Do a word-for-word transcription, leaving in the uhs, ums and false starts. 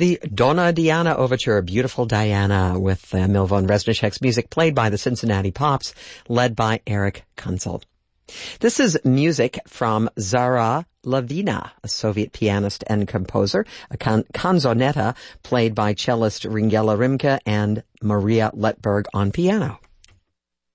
The Donna Diana Overture, Beautiful Diana, with uh, Emil von Reznicek's music played by the Cincinnati Pops, led by Eric Kunzel. This is music from Zara Lavina, a Soviet pianist and composer, a can- canzonetta played by cellist Ringela Rimke and Maria Letberg on piano.